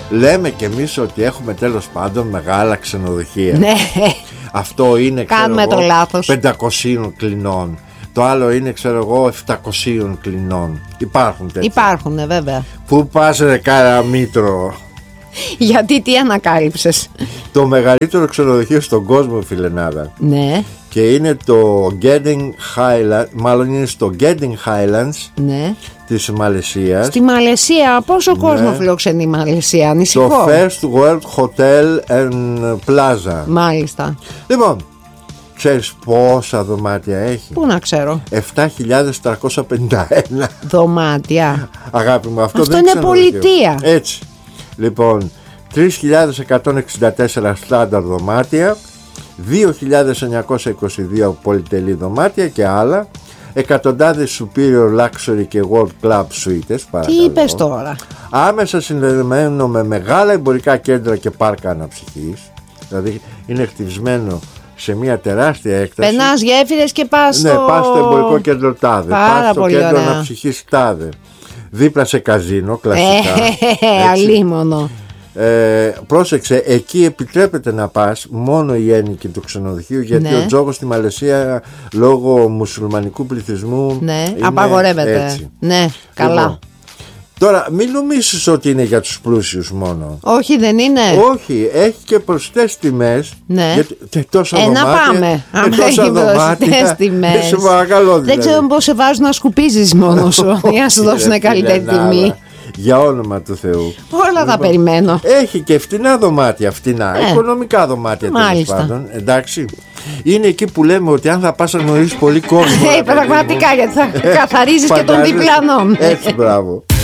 λέμε κι εμείς ότι έχουμε τέλος πάντων μεγάλα ξενοδοχεία. Ναι. Αυτό είναι, κάνουμε το λάθος. 500 κλινών. Το άλλο είναι, ξέρω εγώ, 700 κλινών. Υπάρχουν τέτοια. Υπάρχουν, βέβαια. Πού πας ρε Καραμήτρο? Γιατί τι ανακάλυψες? Το μεγαλύτερο ξενοδοχείο στον κόσμο, φιλενάδα. Ναι. Και είναι το Genting Highlands. Μάλλον είναι στο Genting Highlands, ναι, της Μαλαισίας. Στη Μαλαισία, πόσο κόσμο φιλοξενεί η Μαλαισία? Ανησυχώ. Το First World Hotel and Plaza. Μάλιστα. Λοιπόν, ξέρεις πόσα δωμάτια έχει? Πού να ξέρω. 7.351 δωμάτια. Αγάπη μου, αυτό αυτό δεν είναι πολιτεία. Έτσι. Λοιπόν, 3.164 στάνταρ δωμάτια, 2.922 πολυτελή δωμάτια και άλλα, εκατοντάδες superior luxury και world club suites. Τι είπες τώρα? Άμεσα συνδεδεμένο με μεγάλα εμπορικά κέντρα και πάρκα αναψυχής. Δηλαδή είναι χτισμένο σε μια τεράστια έκταση. Περνάς γέφυρες και πας ναι, πας στο εμπορικό κέντρο τάδε, πας στο κέντρο αναψυχής τάδε, δίπλα σε καζίνο κλασικά. Αλίμονο. Πρόσεξε, εκεί επιτρέπεται να πας μόνο οι ένοικοι του ξενοδοχείου, γιατί ναι, ο τζόγος στη Μαλαισία λόγω μουσουλμανικού πληθυσμού ναι, απαγορεύεται. Έτσι. Ναι, καλά. Λοιπόν, τώρα μην νομίσεις ότι είναι για τους πλούσιους μόνο. Όχι, δεν είναι. Όχι, έχει και προσιτές τιμές. Ναι. Γιατί τόσα δωμάτια, να πάμε. Αν έχει προσιτές τιμές. Σε παρακαλώ, δηλαδή. Δεν ξέρω πώς σε βάζουν να σκουπίζεις μόνος σου για να σου δώσουν καλύτερη τιμή. Για όνομα του Θεού. Όλα τα περιμένω. Έχει και φτηνά δωμάτια, φτηνά, οικονομικά δωμάτια τέλος πάντων. Εντάξει. Είναι εκεί που λέμε ότι αν θα πας να γνωρίσεις πολύ κόσμο. Πραγματικά, γιατί θα καθαρίζεις και τον διπλανό. Έτσι, μπράβο.